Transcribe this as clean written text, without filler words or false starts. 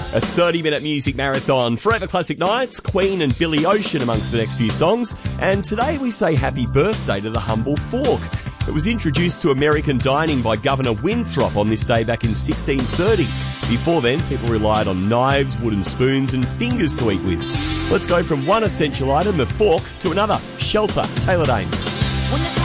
A 30-minute music marathon. Forever Classic Nights, Queen and Billy Ocean amongst the next few songs. And today we say happy birthday to the humble fork. It was introduced to American dining by Governor Winthrop on this day back in 1630. Before then, people relied on knives, wooden spoons and fingers to eat with. Let's go from one essential item, the fork, to another, shelter. Taylor Dane.